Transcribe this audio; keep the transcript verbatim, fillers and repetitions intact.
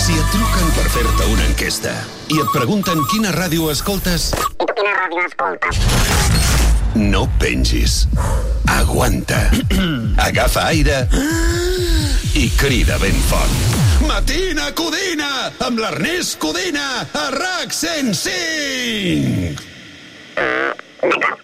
Si et truquen per fer-te una enquesta i et pregunten quina ràdio escoltes... I tu quina ràdio escoltes? No pengis. Aguanta. Agafa aire i crida ben fort. Matina Codina, amb l'Ernest Codina, a RAC cent cinc. D'acord.